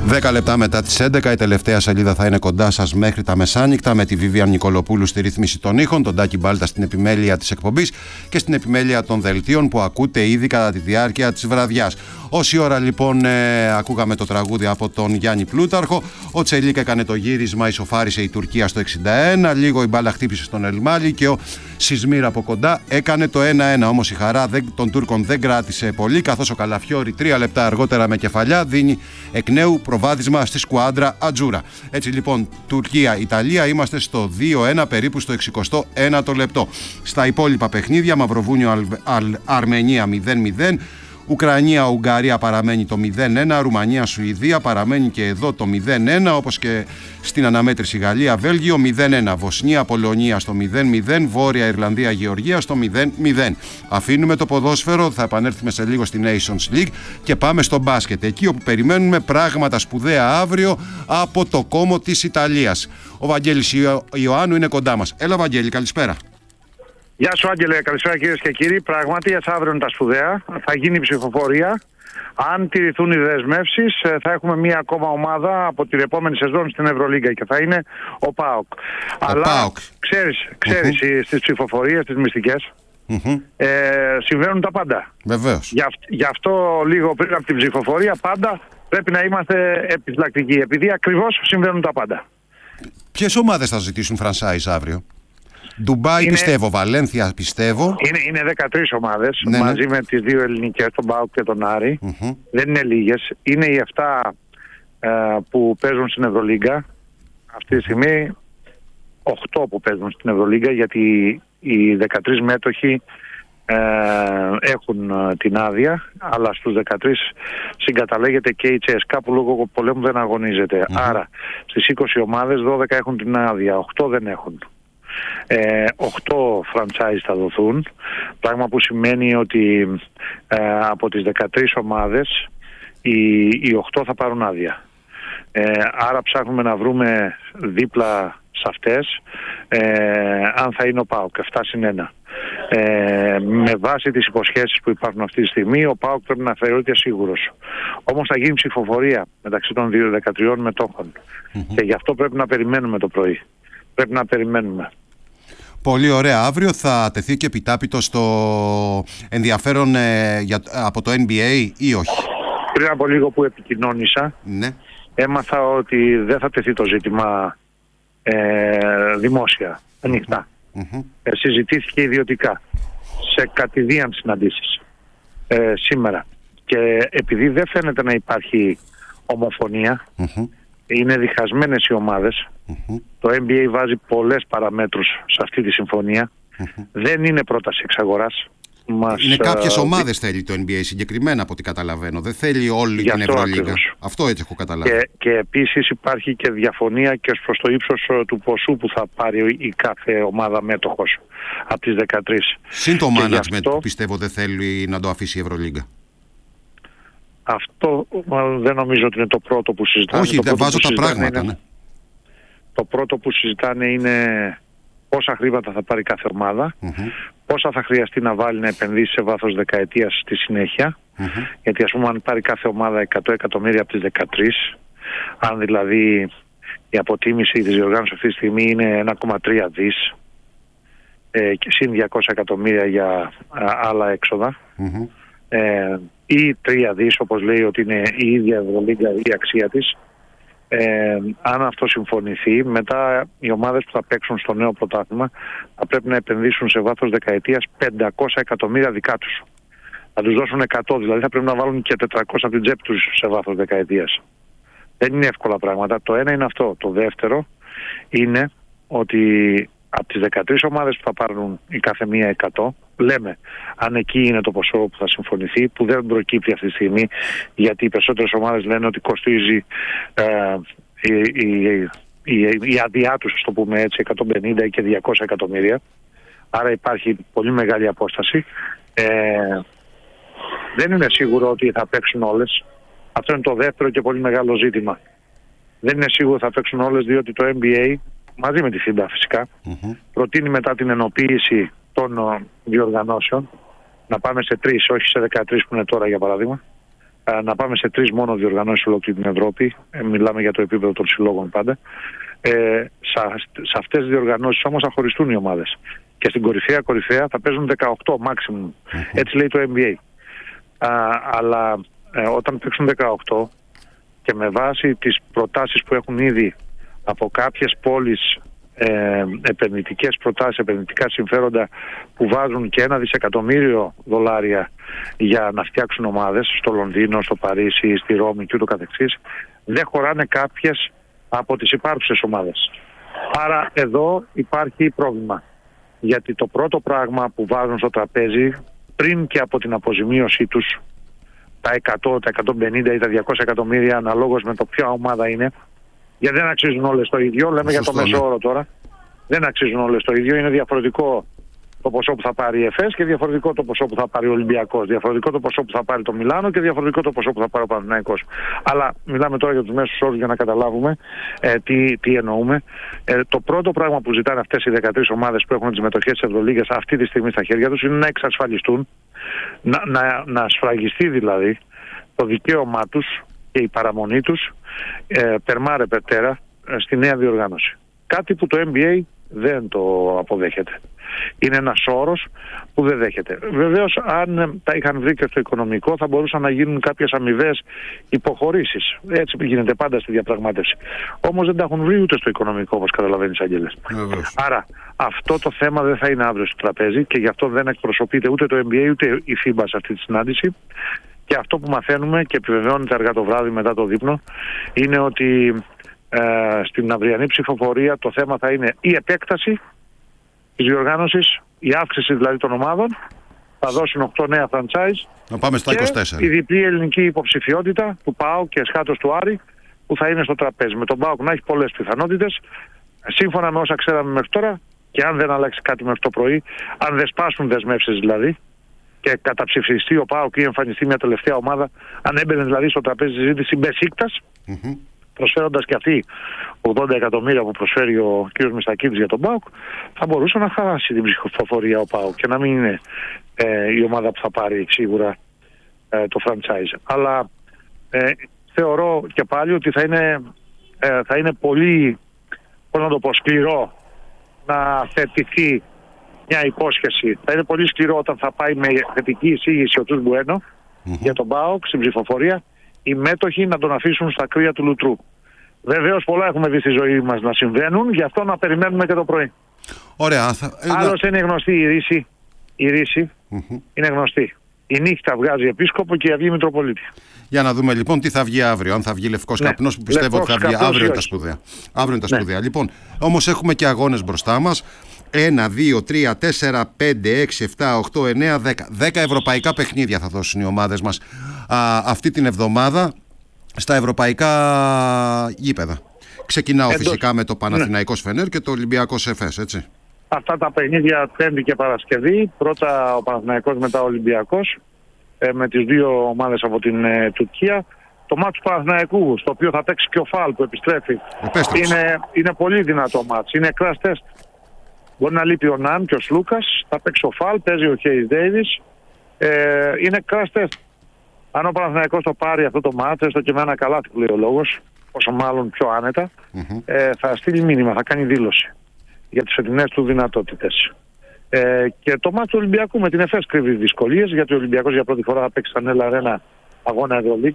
10 λεπτά μετά τις 11, η τελευταία σελίδα θα είναι κοντά σας μέχρι τα μεσάνυχτα με τη Βίβιαν Νικολοπούλου στη ρύθμιση των ήχων, τον Τάκη Μπάλτα στην επιμέλεια της εκπομπής και στην επιμέλεια των δελτίων που ακούτε ήδη κατά τη διάρκεια της βραδιάς. Όση ώρα λοιπόν ακούγαμε το τραγούδι από τον Γιάννη Πλούταρχο, ο Τσελίκ έκανε το γύρισμα, ισοφάρισε η Τουρκία στο 61, λίγο η μπάλα χτύπησε στον Ελμάλι και ο Σισμίρ από κοντά έκανε το 1-1. Όμως η χαρά των Τούρκων δεν κράτησε πολύ, καθώς ο Καλαφιόρη 3 λεπτά αργότερα με κεφαλιά δίνει εκ νέου προβάδισμα στη σκουάντρα Ατζούρα. Έτσι λοιπόν, Τουρκία-Ιταλία, είμαστε στο 2-1 περίπου στο 61ο λεπτό. Στα υπόλοιπα παιχνίδια, Μαυροβούνιο-Αρμενία 0-0. Ουκρανία-Ουγγαρία παραμένει το 0-1, Ρουμανία-Σουηδία παραμένει και εδώ το 0-1, όπως και στην αναμέτρηση Γαλλία-Βέλγιο 0-1, Βοσνία-Πολωνία στο 0-0, Βόρεια Ιρλανδία-Γεωργία στο 0-0. Αφήνουμε το ποδόσφαιρο, θα επανέλθουμε σε λίγο στη Nations League και πάμε στο μπάσκετ, εκεί όπου περιμένουμε πράγματα σπουδαία αύριο από το κόμμο της Ιταλίας. Ο Βαγγέλης Ιωάννου είναι κοντά μας. Έλα Βαγγέλη, καλησπέρα. Γεια σου Άγγελε, καλησπέρα κυρίες και κύριοι. Πράγματι, αύριο είναι τα σπουδαία. Θα γίνει η ψηφοφορία. Αν τηρηθούν οι δεσμεύσεις, θα έχουμε μία ακόμα ομάδα από την επόμενη σεζόν στην Ευρωλίγκα και θα είναι ο ΠΑΟΚ. Αλλά ξέρεις στις ψηφοφορίες, τις μυστικές, συμβαίνουν τα πάντα. Βεβαίως. Γι' αυτό λίγο πριν από την ψηφοφορία πάντα πρέπει να είμαστε επιφυλακτικοί, επειδή ακριβώς συμβαίνουν τα πάντα. Ποιες ομάδες θα ζητήσουν franchise αύριο? Ντουμπάι πιστεύω, Βαλένθια πιστεύω. Είναι 13 ομάδες μαζί με τις δύο ελληνικές, τον ΠΑΟΚ και τον Άρη. Δεν είναι λίγες. Είναι οι 7 που παίζουν στην Ευρωλίγκα. Αυτή τη στιγμή 8 που παίζουν στην Ευρωλίγκα, γιατί οι 13 μέτοχοι έχουν την άδεια, αλλά στους 13 συγκαταλέγεται και η Τσέσκα που λόγω πολέμου δεν αγωνίζεται. Άρα στις 20 ομάδες 12 έχουν την άδεια, 8 δεν έχουν. 8 franchise θα δοθούν, πράγμα που σημαίνει ότι από τις 13 ομάδες οι 8 θα πάρουν άδεια. Άρα ψάχνουμε να βρούμε δίπλα σε αυτές αν θα είναι ο ΠΑΟΚ 7-1. Με βάση τις υποσχέσεις που υπάρχουν αυτή τη στιγμή, ο ΠΑΟΚ πρέπει να θεωρείται σίγουρος. Όμως θα γίνει ψηφοφορία μεταξύ των 13 μετόχων και γι' αυτό πρέπει να περιμένουμε το πρωί. Πρέπει να περιμένουμε. Πολύ ωραία. Αύριο θα τεθεί και επιτάπητο στο ενδιαφέρον από το NBA ή όχι? Πριν από λίγο που επικοινώνησα, έμαθα ότι δεν θα τεθεί το ζήτημα δημόσια, ανοιχτά. Συζητήθηκε ιδιωτικά σε κατηδίαν συναντήσεις σήμερα. Και επειδή δεν φαίνεται να υπάρχει ομοφωνία, είναι διχασμένες οι ομάδες. Το NBA βάζει πολλές παραμέτρους σε αυτή τη συμφωνία. Δεν είναι πρόταση εξαγοράς. Είναι κάποιες ομάδες θέλει το NBA συγκεκριμένα, από ό,τι καταλαβαίνω. Δεν θέλει όλη την Ευρωλίγκα. Αυτό έτσι έχω καταλάβει. Και επίσης υπάρχει και διαφωνία και ως προς το ύψος του ποσού που θα πάρει η κάθε ομάδα μέτοχος από τις 13. Συν το management που πιστεύω δεν θέλει να το αφήσει η Ευρωλίγκα. Αυτό δεν νομίζω ότι είναι το πρώτο που συζητάνε. Όχι, δεν βάζω τα πράγματα. Το πρώτο που συζητάνε είναι πόσα χρήματα θα πάρει κάθε ομάδα, πόσα θα χρειαστεί να βάλει να επενδύσει σε βάθος δεκαετίας στη συνέχεια. Γιατί ας πούμε αν πάρει κάθε ομάδα 100 εκατομμύρια από τις 13, αν δηλαδή η αποτίμηση της διοργάνωσης αυτή τη στιγμή είναι 1,3 δις και συν 200 εκατομμύρια για άλλα έξοδα, ή 3 δις όπως λέει ότι είναι η ίδια Ευρωλίγκα η αξία της, αν αυτό συμφωνηθεί, μετά οι ομάδες που θα παίξουν στο νέο πρωτάθλημα θα πρέπει να επενδύσουν σε βάθος δεκαετίας 500 εκατομμύρια δικά τους. Θα τους δώσουν 100, δηλαδή θα πρέπει να βάλουν και 400 από την τσέπη τους σε βάθος δεκαετίας. Δεν είναι εύκολα πράγματα. Το ένα είναι αυτό. Το δεύτερο είναι ότι από τις 13 ομάδες που θα πάρουν η κάθε μία 100, λέμε αν εκεί είναι το ποσό που θα συμφωνηθεί, που δεν προκύπτει αυτή τη στιγμή, γιατί οι περισσότερες ομάδες λένε ότι κοστίζει η αδειά τους, το πούμε έτσι, 150 και 200 εκατομμύρια. Άρα υπάρχει πολύ μεγάλη απόσταση. Δεν είναι σίγουρο ότι θα παίξουν όλες. Αυτό είναι το δεύτερο και πολύ μεγάλο ζήτημα. Δεν είναι σίγουρο ότι θα παίξουν όλες, διότι το NBA μαζί με τη FIBA φυσικά προτείνει μετά την ενοποίηση των διοργανώσεων να πάμε σε 3, όχι σε 13 που είναι τώρα για παράδειγμα, να πάμε σε 3 μόνο διοργανώσεις σε ολόκληρη την Ευρώπη. Μιλάμε για το επίπεδο των συλλόγων πάντα. Σε αυτές τις διοργανώσεις όμως θα χωριστούν οι ομάδες. Και στην κορυφαία θα παίζουν 18 maximum. Έτσι λέει το NBA. Αλλά όταν παίξουν 18 και με βάση τις προτάσεις που έχουν ήδη από κάποιες πόλεις, επενδυτικές προτάσεις, επενδυτικά συμφέροντα που βάζουν και $1 δισεκατομμύριο για να φτιάξουν ομάδες στο Λονδίνο, στο Παρίσι, στη Ρώμη και ούτω καθεξής, δεν χωράνε κάποιες από τις υπάρχουσες ομάδες. Άρα εδώ υπάρχει πρόβλημα. Γιατί το πρώτο πράγμα που βάζουν στο τραπέζι, πριν και από την αποζημίωσή τους, τα 100, τα 150 ή τα 200 εκατομμύρια αναλόγως με το ποια ομάδα είναι, γιατί δεν αξίζουν όλες το ίδιο, λέμε για το μέσο όρο τώρα, δεν αξίζουν όλες το ίδιο, είναι διαφορετικό το ποσό που θα πάρει η ΕΦΕΣ και διαφορετικό το ποσό που θα πάρει ο Ολυμπιακός, διαφορετικό το ποσό που θα πάρει το Μιλάνο και διαφορετικό το ποσό που θα πάρει ο Παναθηναϊκός. Αλλά μιλάμε τώρα για τους μέσους όρους για να καταλάβουμε τι εννοούμε. Το πρώτο πράγμα που ζητάνε αυτές οι 13 ομάδες που έχουν τις μετοχές της Ευρωλίγας αυτή τη στιγμή στα χέρια τους είναι να εξασφαλιστούν, να σφραγιστεί δηλαδή το δικαίωμά τους και η παραμονή τους περμάρε περτέρα στη νέα διοργάνωση. Κάτι που το NBA δεν το αποδέχεται. Είναι ένας όρος που δεν δέχεται. Βεβαίως, αν τα είχαν βρει και στο οικονομικό, θα μπορούσαν να γίνουν κάποιες αμοιβές υποχωρήσεις. Έτσι γίνεται πάντα στη διαπραγμάτευση. Όμως δεν τα έχουν βρει ούτε στο οικονομικό, όπως καταλαβαίνεις, Άγγελε. Άρα, αυτό το θέμα δεν θα είναι αύριο στο τραπέζι και γι' αυτό δεν εκπροσωπείται ούτε το NBA ούτε η FIBA σε αυτή τη συνάντηση. Και αυτό που μαθαίνουμε και επιβεβαιώνεται αργά το βράδυ μετά το δείπνο είναι ότι στην αυριανή ψηφοφορία το θέμα θα είναι η επέκταση της διοργάνωσης, η αύξηση δηλαδή των ομάδων, θα δώσουν 8 νέα franchise να πάμε στα 24. Και η διπλή ελληνική υποψηφιότητα του ΠΑΟΚ και Εσχάτος του Άρη που θα είναι στο τραπέζι. Με τον ΠΑΟΚ να έχει πολλές πιθανότητες, σύμφωνα με όσα ξέραμε μέχρι τώρα και αν δεν αλλάξει κάτι μέχρι το πρωί, αν δεν σπάσουν δεσμεύσεις δηλαδή και καταψηφιστεί ο ΠΑΟΚ ή εμφανιστεί μια τελευταία ομάδα, αν έμπαινε δηλαδή στο τραπέζι συζήτηση Μπεσίκτας, προσφέροντας και αυτή 80 εκατομμύρια που προσφέρει ο κ. Μιστακίδης για τον ΠΑΟΚ, θα μπορούσε να χάσει την ψηφοφορία ο ΠΑΟΚ και να μην είναι η ομάδα που θα πάρει σίγουρα το franchise. Αλλά θεωρώ και πάλι ότι θα είναι πολύ, πώς να το πω, σκληρό να θετηθεί μια υπόσχεση. Θα είναι πολύ σκληρό όταν θα πάει με θετική εισήγηση ο Τσους Μπουένο για τον ΠΑΟΚ στην ψηφοφορία, οι μέτοχοι να τον αφήσουν στα κρύα του λουτρού. Βεβαίως πολλά έχουμε δει στη ζωή μας να συμβαίνουν, γι' αυτό να περιμένουμε και το πρωί. Ωραία. Άλλωστε είναι γνωστή η ρίση είναι γνωστή. Η νύχτα βγάζει επίσκοπο και η αυγή Μητροπολίτη. Για να δούμε λοιπόν τι θα βγει αύριο. Αν θα βγει λευκός καπνός που πιστεύω ότι θα βγει αύριο είναι τα σπουδαία. Αύριο είναι τα σπουδαία. Λοιπόν, όμως έχουμε και αγώνες μπροστά μας. 1, 2, 3, 4, 5, 6, 7, 8, 9, 10. 10 ευρωπαϊκά παιχνίδια θα δώσουν οι ομάδες μας αυτή την εβδομάδα στα ευρωπαϊκά γήπεδα. Ξεκινάω φυσικά με το Παναθηναϊκός Φενέρ και το Ολυμπιακός Εφές, έτσι. Αυτά τα παιχνίδια Πέμπτη και Παρασκευή. Πρώτα ο Παναθηναϊκός, μετά ο Ολυμπιακός, με τις δύο ομάδες από την Τουρκία. Το μάτς του Παναθηναϊκού, στο οποίο θα παίξει και ο Φαλ που επιστρέφει, είναι πολύ δυνατό μάτς. Είναι crash test. Μπορεί να λείπει ο Ναν και ο Σλούκας, θα παίξει ο Φαλ, παίζει ο Χέις Ντέιβις. Είναι crash test. Αν ο Παναθηναϊκός το πάρει αυτό το μάτς, έστω και με ένα καλάθι που λέει ο λόγος, όσο μάλλον πιο άνετα, θα στείλει μήνυμα, θα κάνει δήλωση για τις φετινές του δυνατότητες. Και το μάτς του Ολυμπιακού με την ΕΦΕΣ κρύβει δυσκολίες, γιατί ο Ολυμπιακός για πρώτη φορά θα παίξει στα Νέλα Αρένα αγώνα Ευρωλίγκ